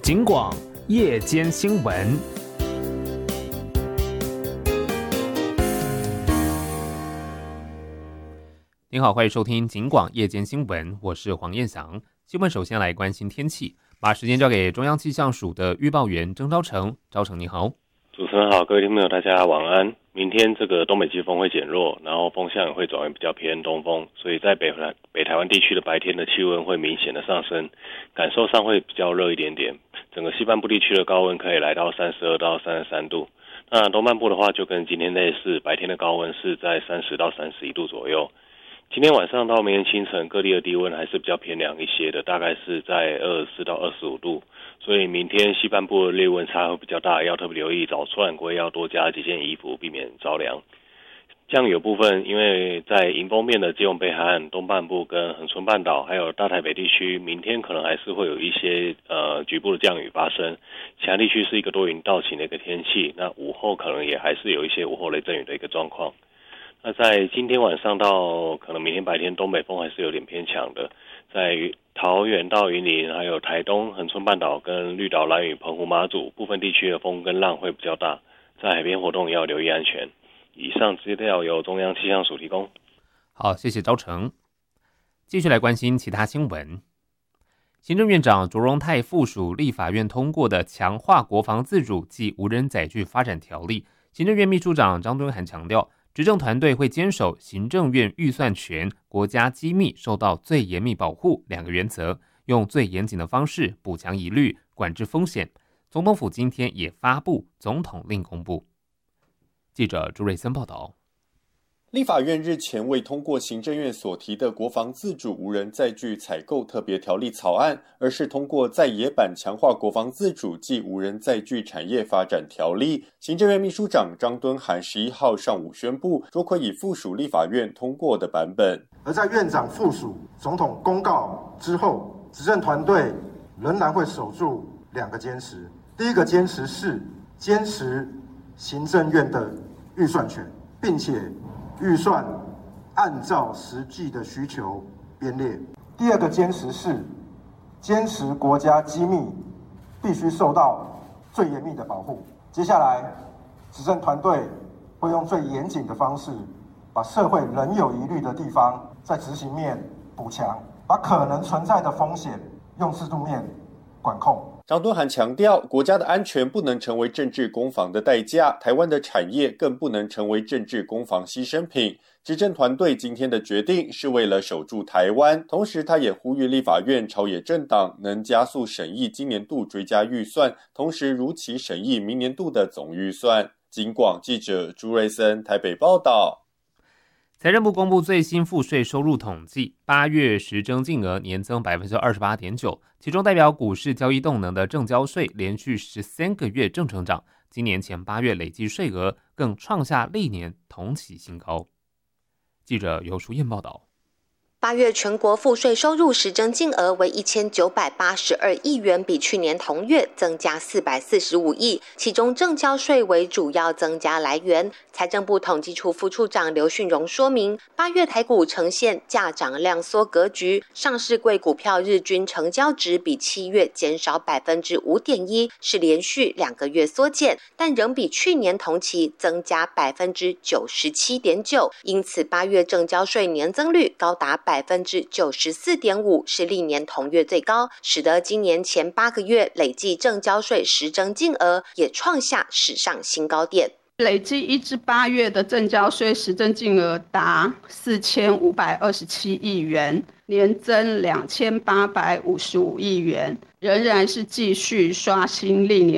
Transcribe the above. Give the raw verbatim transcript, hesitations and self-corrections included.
警广夜间新闻。您好，欢迎收听警广夜间新闻，我是黄彦翔。新闻首先来关心天气，把时间交给中央气象署的预报员曾昭成。昭成你好。 主持人好，各位听众朋友大家晚安。明天这个东北季风会减弱，然后风向也会转为比较偏东风，所以在北台北台湾地区的白天的气温会明显的上升，感受上会比较热一点点。整个西半部地区的高温可以来到三十二到三十三度。那东半部的话就跟今天类似，白天的高温是在三十到三十一度左右。今天晚上到明天清晨，各地的低温还是比较偏凉一些的，大概是在二十四到二十五度。所以明天西半部的日温差会比较大，要特别留意早出晚归要多加几件衣服，避免着凉。降雨的部分，因为在迎风面的基隆北海岸东半部跟恒春半岛还有大台北地区，明天可能还是会有一些呃局部的降雨发生。其他地区是一个多云到晴的一个天气，那午后可能也还是有一些午后雷阵雨的一个状况。那在今天晚上到可能明天白天，东北风还是有点偏强的，在桃园到云林，还有台东、恒春半岛跟绿岛、兰屿、澎湖、马祖部分地区的风跟浪会比较大，在海边活动也要留意安全。以上资料由中央气象署提供。 好，谢谢昭成。继续来关心其他新闻。行政院长卓荣泰附属立法院通过的强化国防自主及无人载具发展条例，行政院秘书长张敦涵强调，执政团队会坚守行政院预算权、国家机密受到最严密保护两个原则，用最严谨的方式补强疑虑、管制风险。总统府今天也发布总统令公布。记者朱瑞森报道。 立法院日前未通过行政院所提的国防自主无人载具采购特别条例草案，而是通过在野版强化国防自主暨无人载具产业发展条例。行政院秘书长张敦涵十一号上午宣布，卓可以附属立法院通过的版本。 而在院长附属总统公告之后，执政团队仍然会守住两个坚持。第一个坚持是坚持行政院的预算权，并且预算按照实际的需求编列。第二个坚持是坚持国家机密必须受到最严密的保护。接下来，执政团队会用最严谨的方式，把社会仍有疑虑的地方在执行面补强，把可能存在的风险用制度面管控。 张敦涵强调，国家的安全不能成为政治攻防的代价，台湾的产业更不能成为政治攻防牺牲品。执政团队今天的决定是为了守住台湾，同时他也呼吁立法院朝野政党能加速审议今年度追加预算，同时如期审议明年度的总预算。警广记者朱瑞森台北报道。 财政部公布最新赋税收入统计，八月实征净额年增 百分之二十八点九， 其中代表股市交易动能的证交税连续十三个月正成长，今年前八月累计税额更创下历年同期新高。记者尤淑燕报道。 八月全国赋税收入实征净额为一千九百八十二亿元，比去年同月增加四百四十五亿，其中证交税为主要增加来源。财政部统计处副处长刘训荣说明，八月台股呈现价涨量缩格局，上市柜股票日均成交值比七月减少 百分之五点一， 是连续两个月缩减，但仍比去年同期增加 百分之九十七点九， 因此八月证交税年增率高达 百分之九十四点五， 是历年同月最高，使得今年前八个月累计证交税实征净额也创下史上新高点。 累计一至八月的证交税实征净额达四千五百二十七亿元，年增两千八百五十五亿元，仍然是继续刷新历年